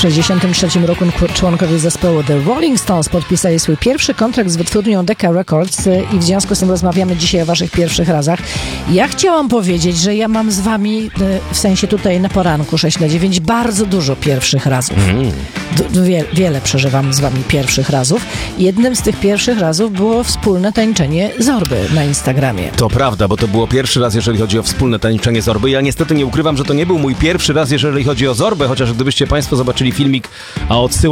1963 roku członkowie zespołu The Rolling Stones podpisali swój pierwszy kontrakt z wytwórnią Decca Records i w związku z tym rozmawiamy dzisiaj o waszych pierwszych razach. Ja chciałam powiedzieć, że ja mam z wami, w sensie tutaj na poranku 6-9, bardzo dużo pierwszych razów. Wiele przeżywam z wami pierwszych razów. Jednym z tych pierwszych razów było wspólne tańczenie Zorby na Instagramie. To prawda, bo to było pierwszy raz, jeżeli chodzi o wspólne tańczenie Zorby. Ja niestety nie ukrywam, że to nie był mój pierwszy raz, jeżeli chodzi o Zorbę, chociaż gdybyście państwo zobaczyli filmik, a odsyłam